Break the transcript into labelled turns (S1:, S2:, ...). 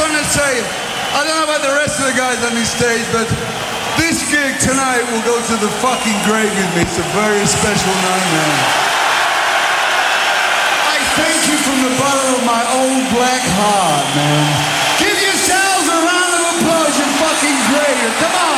S1: gonna say, I don't know about the rest of the guys on this stage, but this gig tonight will go to the fucking grave with me. It's a very special night, man. I thank you from the bottom of my old black heart, man. Give yourselves a round of applause, you fucking great. Come on.